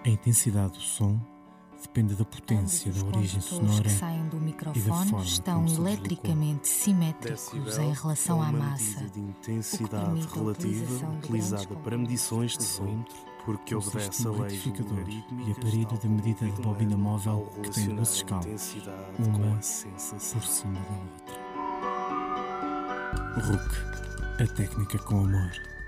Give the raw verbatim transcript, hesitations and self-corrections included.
A intensidade do som depende da potência, da origem sonora que saem do e da microfone forma estão como se eletricamente simétricos Decibel em relação é à uma massa, medida de o que intensidade permite a relativa utilização de utilizada grandes para medições de som, volímetro, porque consiste obedece a num leis retificador logarítmicas, e aparelho tal de como medida o de Big bobina Man, móvel ao que tem duas relacionar a escalas, intensidade uma com a sensação. por cima da outra. R U C, a técnica com amor.